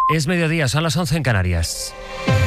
Es mediodía, son las 11 en Canarias.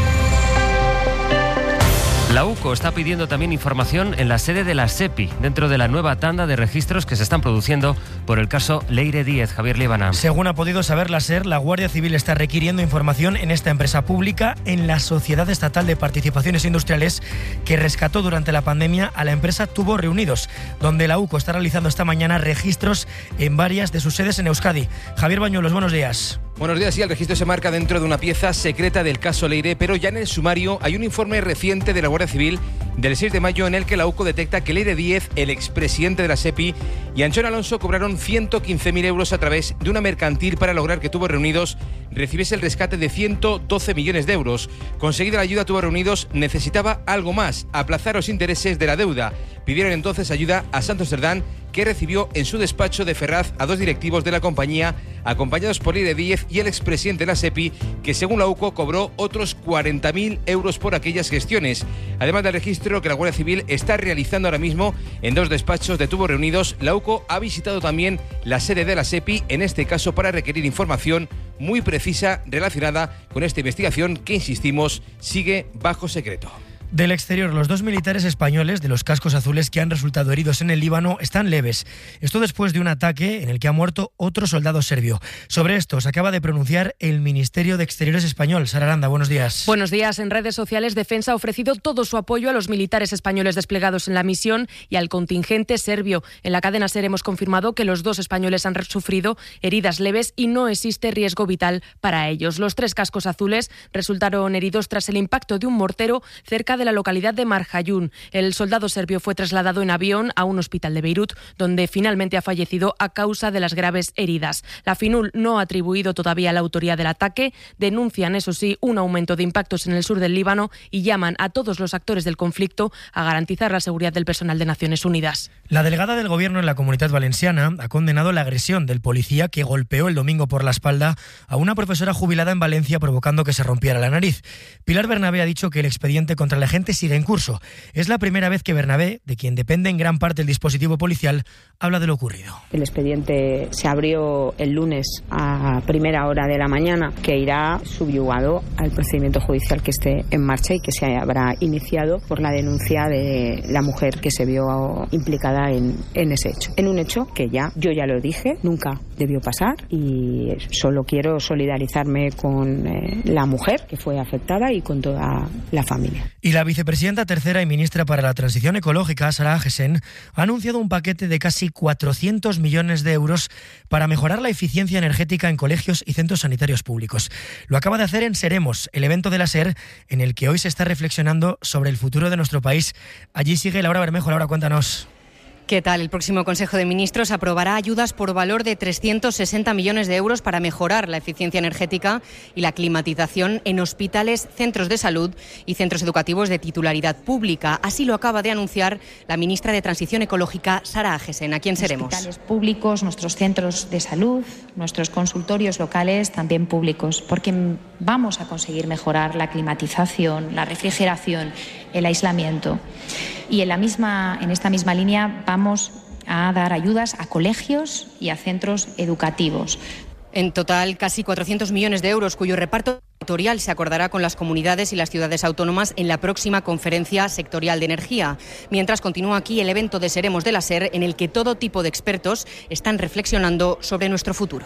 La UCO está pidiendo también información en la sede de la SEPI, dentro de la nueva tanda de registros que se están produciendo por el caso Leire Díez. Javier Líbana. Según ha podido saber la SER, la Guardia Civil está requiriendo información en esta empresa pública, en la Sociedad Estatal de Participaciones Industriales, que rescató durante la pandemia a la empresa Tubos Reunidos, donde la UCO está realizando esta mañana registros en varias de sus sedes en Euskadi. Javier Bañuelos, buenos días. Buenos días. Sí, el registro se marca dentro de una pieza secreta del caso Leire, pero ya en el sumario hay un informe reciente de la Guardia Civil del 6 de mayo en el que la UCO detecta que Leire Díez, el expresidente de la SEPI, y Anchón Alonso cobraron 115.000 euros a través de una mercantil para lograr que Tubos Reunidos recibiese el rescate de 112 millones de euros. Conseguida la ayuda, Tubos Reunidos necesitaba algo más, aplazar los intereses de la deuda. Pidieron entonces ayuda a Santos Cerdán, que recibió en su despacho de Ferraz a dos directivos de la compañía, acompañados por Leire Díez y el expresidente de la SEPI, que según la UCO cobró otros 40.000 euros por aquellas gestiones. Además del registro que la Guardia Civil está realizando ahora mismo en dos despachos de Tubos Reunidos, la UCO ha visitado también la sede de la SEPI, en este caso para requerir información muy precisa relacionada con esta investigación que, insistimos, sigue bajo secreto. Del exterior, los dos militares españoles de los cascos azules que han resultado heridos en el Líbano están leves. Esto después de un ataque en el que ha muerto otro soldado serbio. Sobre esto se acaba de pronunciar el Ministerio de Exteriores español. Sara Aranda, buenos días. Buenos días. En redes sociales, Defensa ha ofrecido todo su apoyo a los militares españoles desplegados en la misión y al contingente serbio. En la cadena SER hemos confirmado que los dos españoles han sufrido heridas leves y no existe riesgo vital para ellos. Los tres cascos azules resultaron heridos tras el impacto de un mortero cerca de la localidad de Marjayún. El soldado serbio fue trasladado en avión a un hospital de Beirut, donde finalmente ha fallecido a causa de las graves heridas. La FINUL no ha atribuido todavía la autoría del ataque. Denuncian, eso sí, un aumento de impactos en el sur del Líbano y llaman a todos los actores del conflicto a garantizar la seguridad del personal de Naciones Unidas. La delegada del Gobierno en la Comunidad Valenciana ha condenado la agresión del policía que golpeó el domingo por la espalda a una profesora jubilada en Valencia, provocando que se rompiera la nariz. Pilar Bernabé ha dicho que el expediente contra la gente sigue en curso. Es la primera vez que Bernabé, de quien depende en gran parte el dispositivo policial, habla de lo ocurrido. El expediente se abrió el lunes a primera hora de la mañana, que irá subyugado al procedimiento judicial que esté en marcha y que se habrá iniciado por la denuncia de la mujer que se vio implicada en ese hecho. En un hecho que yo ya lo dije, nunca debió pasar, y solo quiero solidarizarme con la mujer que fue afectada y con toda la familia. Y la vicepresidenta tercera y ministra para la Transición Ecológica, Sara Agesen, ha anunciado un paquete de casi 400 millones de euros para mejorar la eficiencia energética en colegios y centros sanitarios públicos. Lo acaba de hacer en Seremos, el evento de la SER, en el que hoy se está reflexionando sobre el futuro de nuestro país. Allí sigue Laura Bermejo. Laura, cuéntanos. ¿Qué tal? El próximo Consejo de Ministros aprobará ayudas por valor de 360 millones de euros para mejorar la eficiencia energética y la climatización en hospitales, centros de salud y centros educativos de titularidad pública. Así lo acaba de anunciar la ministra de Transición Ecológica, Sara Agesen. ¿A quién seremos? Hospitales públicos, nuestros centros de salud, nuestros consultorios locales también públicos, porque vamos a conseguir mejorar la climatización, la refrigeración, el aislamiento. Y en esta misma línea vamos a dar ayudas a colegios y a centros educativos. En total, casi 400 millones de euros, cuyo reparto sectorial se acordará con las comunidades y las ciudades autónomas en la próxima conferencia sectorial de energía. Mientras continúa aquí el evento de Seremos de la SER, en el que todo tipo de expertos están reflexionando sobre nuestro futuro.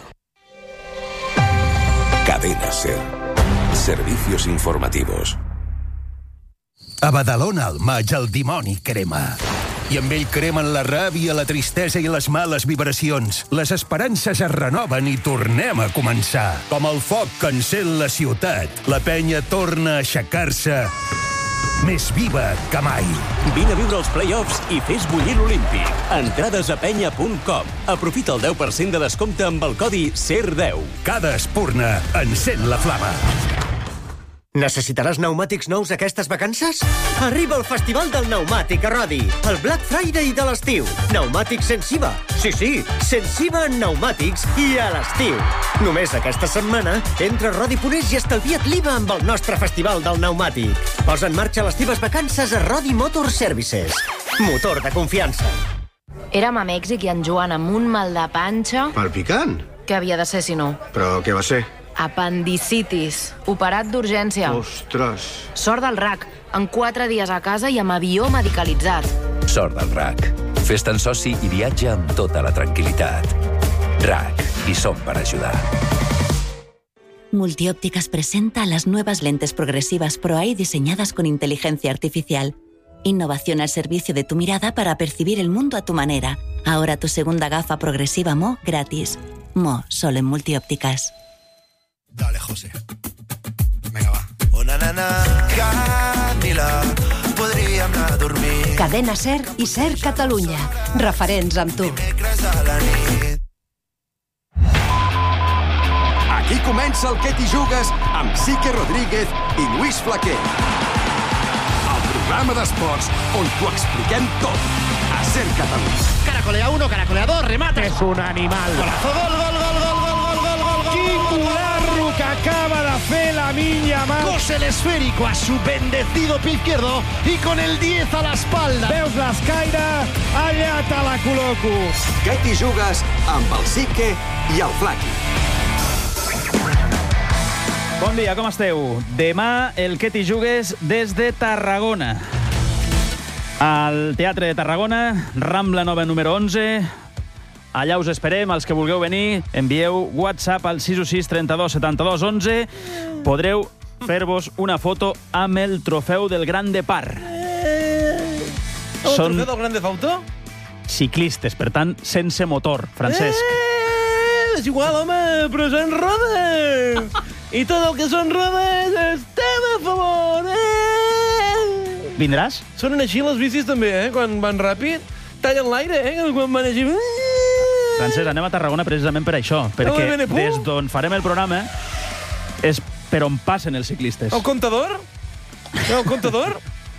Cadena SER. Servicios informativos. A Badalona al maig el dimoni crema. I amb ell cremen la ràbia, la tristesa i les males vibracions. Les esperances es renoven i tornem a començar. Com el foc que encén la ciutat, la penya torna a aixecar-se més viva que mai. Vine a viure els play-offs i fes bullir l'Olímpic. Entrades a penya.com. Aprofita el 10% de descompte amb el codi SER10. Cada espurna encén la flama. Necessitaràs pneumàtics nous aquestes vacances? Arriba el Festival del Pneumàtic a Rodi, el Black Friday de l'estiu. Pneumàtics sense IVA. Sí, sense IVA en pneumàtics i a l'estiu. Només aquesta setmana, entra a Rodi.es i estalvia't l'IVA amb el nostre Festival del Pneumàtic. Posa en marxa les teves vacances a Rodi Motor Services. Motor de confiança. Érem a Mèxic i en Joan amb un mal de panxa... Palpicant? Què havia de ser, si no? Però què va ser? Apendicitis. Operat d'urgència. Ostres. Sort del RAC. En 4 dies a casa i amb avió medicalitzat. Sort del RAC. Fes-te'n soci i viatja amb tota la tranquil·litat. RAC. I som per ajudar. Multiópticas presenta las nuevas lentes progresivas Pro-Eye diseñadas con inteligencia artificial. Innovación al servicio de tu mirada para percibir el mundo a tu manera. Ahora tu segunda gafa progresiva Mo gratis. Mo, solo en Multiópticas. Dale, José. Vinga, va. Una nana, Camila, podríem anar a dormir. Cadena SER i SER Catalunya. Referents amb tu. Aquí comença el Que t'hi jugues amb Sique Rodríguez i Luis Flaquer. El programa d'esports on t'ho expliquem tot. A SER Catalunya. Caracolea 1, caracolea 2, remata. És un animal. Golazo, gol, gol, gol, gol, gol, gol, gol, gol. Quin golazo que acaba de fer la Minya Mar. Cose el esférico a su bendecido pie izquierdo y con el 10 a la espalda. Veus l'escaire? Allà te la col·loco. Que t'hi jugues amb el Sique i el Flaqui. Bon dia, com esteu? Demà el Que t'hi jugues des de Tarragona. Al Teatre de Tarragona, Rambla Nova número 11. Allà us esperem, els que vulgueu venir, envieu WhatsApp al 616 32 72 11. Podreu fer-vos una foto amb el trofeu del Gran Depart. El trofeu del Gran Depart? Ciclistes, per tant, sense motor, Francesc. És igual, home, però són rodes. I tot el que són rodes estem a favor. Vindràs? Sonen així les bicis també, quan van ràpid. Tallen l'aire, quan van així. Francesc, anem a Tarragona precisament per això, perquè des d'on farem el programa és per on passen els ciclistes. El comptador? El comptador?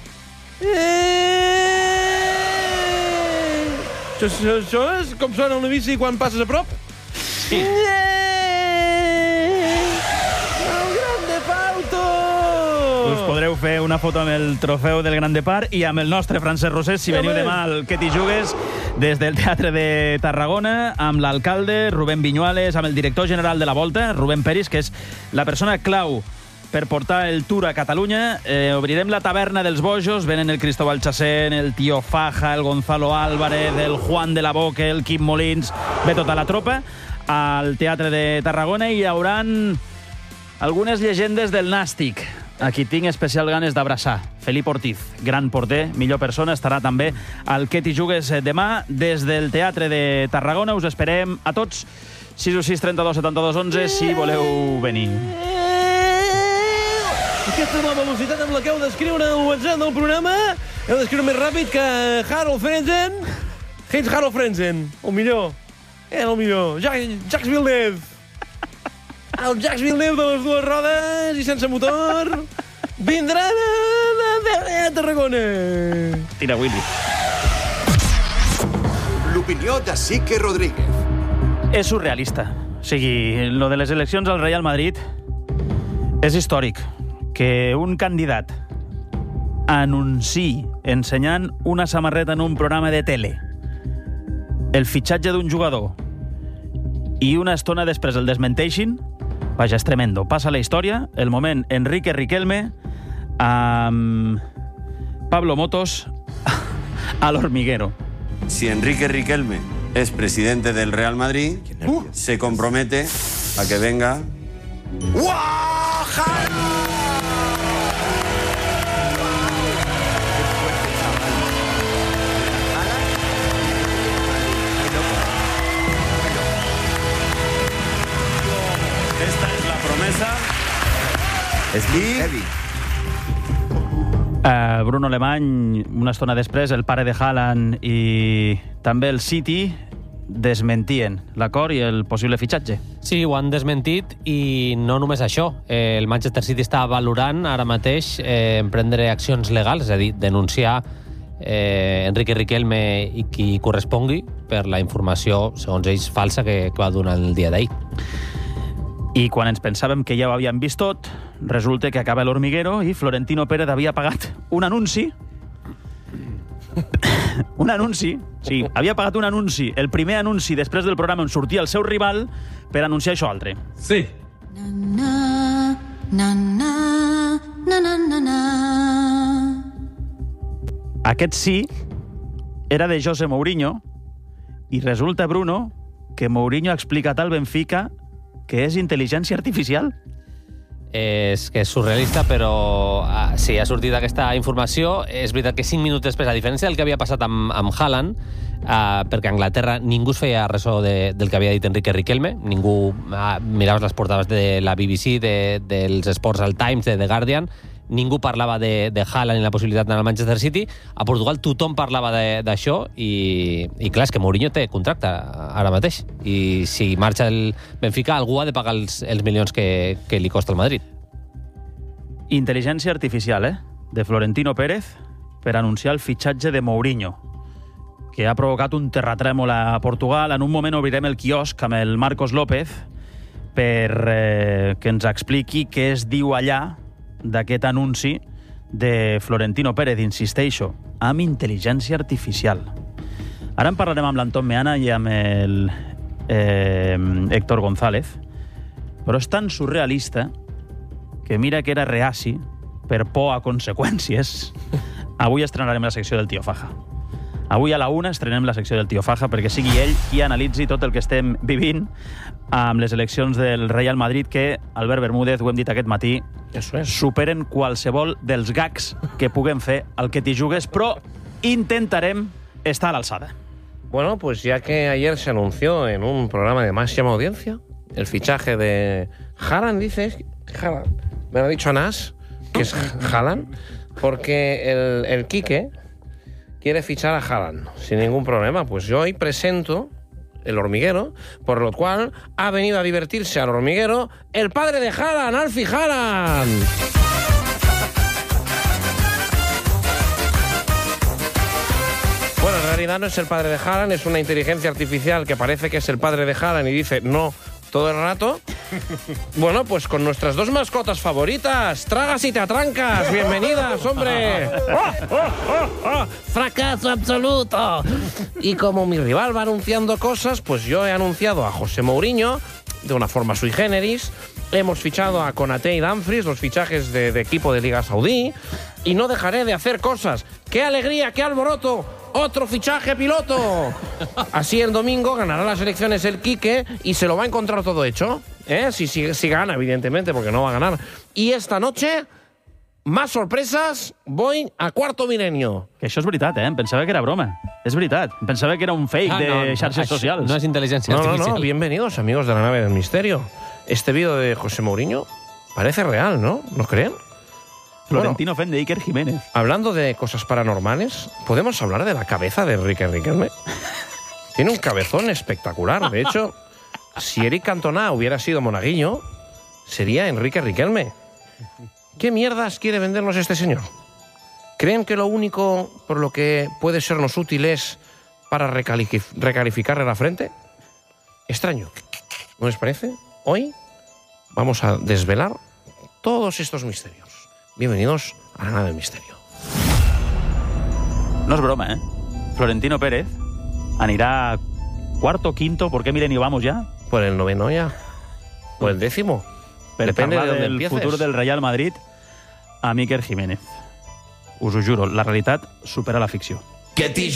Això és com sona una bici quan passes a prop? Sí. Us podreu fer una foto amb el trofeu del Gran Depart i amb el nostre Francesc Rosés, si veniu demà al Que t'hi jugues, des del Teatre de Tarragona, amb l'alcalde Rubén Viñuales, amb el director general de la Volta, Rubén Peris, que és la persona clau per portar el Tour a Catalunya. Obrirem la taverna dels bojos, venen el Cristóbal Chacén, el Tío Faja, el Gonzalo Álvarez, el Juan de la Boque, el Quim Molins, ve tota la tropa al Teatre de Tarragona i hi hauran algunes llegendes del nàstic a qui tinc especial ganes d'abraçar. Felip Ortiz, gran porter, millor persona, estarà també al Que t'hi jugues demà des del Teatre de Tarragona. Us esperem a tots. 616 32 72 11 si voleu venir. Aquesta és la velocitat amb la que heu d'escriure el WhatsApp del programa. Heu d'escriure més ràpid que Harold Frenzen. Heinz Harold Frenzen, el millor. El millor. Jacques Villeneuve. El Jacques Villeneuve de les dues rodes i sense motor vindran a Tarragona. Tira, Willy. L'opinió de Sique Rodríguez. És surrealista. O sigui, lo de les eleccions al Real Madrid és històric. Que un candidat anunciï ensenyant una samarreta en un programa de tele el fitxatge d'un jugador i una estona després el desmenteixin, vaja, és tremendo. Passa la història, el moment Enrique Riquelme amb Pablo Motos a l'Hormiguero. Si Enrique Riquelme es presidente del Real Madrid, se compromete a que venga... Esta es la promesa. És heavy. Bruno Alemany, una estona després, el pare de Haaland i també el City desmentien l'acord i el possible fitxatge. Sí, ho han desmentit i no només això. El Manchester City està valorant ara mateix emprendre accions legals, és a dir, denunciar Enrique Riquelme i qui correspongui per la informació, segons ells, falsa que va donar el dia d'ahir. I quan ens pensàvem que ja ho havíem vist tot, resulta que acaba l'Hormiguero i Florentino Pérez havia pagat un anunci. Un anunci, sí, havia pagat un anunci, el primer anunci després del programa on sortia el seu rival per anunciar això altre. Sí, Aquest sí era de José Mourinho i resulta, Bruno, que Mourinho ha explicat al Benfica que és intel·ligència artificial. És que és surrealista, però sí, ha sortit aquesta informació. És veritat que 5 minuts després, a diferència del que havia passat amb Haaland, perquè a Anglaterra ningú es feia ressò del que havia dit Enrique Riquelme, ningú miraves les portades de la BBC, dels Sports al Times, de The Guardian, ningú parlava de Haaland i la possibilitat d'anar al Manchester City. A Portugal tothom parlava d'això i clar, és que Mourinho té contracte ara mateix i si marxa el Benfica algú ha de pagar els milions que li costa el Madrid. Intel·ligència artificial, de Florentino Pérez per anunciar el fitxatge de Mourinho, que ha provocat un terratrèmol a Portugal. En un moment obrirem el quiosc amb el Marcos López per que ens expliqui què es diu allà d'aquest anunci de Florentino Pérez, insisteixo, amb intel·ligència artificial. Ara en parlarem amb l'Anton Meana i amb el Héctor González, però és tan surrealista que mira que era reaci per por a conseqüències. Avui estrenarem la secció del Tio Faja. Avui a la 1 estrenem la secció del Tio Faja perquè sigui ell qui analitzi tot el que estem vivint amb les eleccions del Real Madrid que, Albert Bermúdez, ho hem dit aquest matí, superen qualsevol dels gags que puguem fer al que t'hi jugues, però intentarem estar a l'alçada. Bueno, pues ya que ayer se anunció en un programa de máxima audiencia el fichaje de Haaland, dices, Haaland, me lo ha dicho Anas, que es Haaland, porque el Quique quiere fichar a Haaland sin ningún problema. Pues yo hoy presento El Hormiguero, por lo cual ha venido a divertirse al hormiguero el padre de Haaland, Alfie Haaland. Bueno, en realidad no es el padre de Haaland, es una inteligencia artificial que parece que es el padre de Haaland y dice no todo el rato. Bueno, pues con nuestras dos mascotas favoritas, Tragas y Te Atrancas. Bienvenidas, hombre. Fracaso absoluto. Y como mi rival va anunciando cosas, pues yo he anunciado a José Mourinho de una forma sui generis. Hemos fichado a Konaté y Dumfries, los fichajes de equipo de Liga Saudí. Y no dejaré de hacer cosas. ¡Qué alegría, qué alboroto! ¡Otro fichaje piloto! Así el domingo ganará las elecciones el Quique y se lo va a encontrar todo hecho. Si gana, evidentemente, porque no va a ganar. Y esta noche, más sorpresas, voy a Cuarto Milenio. Que això és veritat, Em pensava que era broma. És veritat. Em pensava que era un fake de xarxes socials. No és intel·ligència artificial. No, bienvenidos, amigos de la nave del misterio. Este vídeo de José Mourinho parece real, ¿no? ¿No creen? Florentino fent de Iker Jiménez. Hablando de cosas paranormales, ¿podemos hablar de la cabeza de Enrique Riquelme? Tiene un cabezón espectacular. De hecho, si Eric Cantona hubiera sido monaguillo, sería Enrique Riquelme. ¿Qué mierdas quiere vendernos este señor? ¿Creen que lo único por lo que puede sernos útil es para recalificarle la frente? Extraño. ¿No les parece? Hoy vamos a desvelar todos estos misterios. Bienvenidos a la nave del misterio. No és broma, Florentino Pérez anirà cuarto, quinto, ¿por qué milenio vamos ya? Por el noveno ya. Por el décimo. Depende de dónde empieces. El futur del Real Madrid a Iker Jiménez. Us ho juro, la realitat supera la ficció.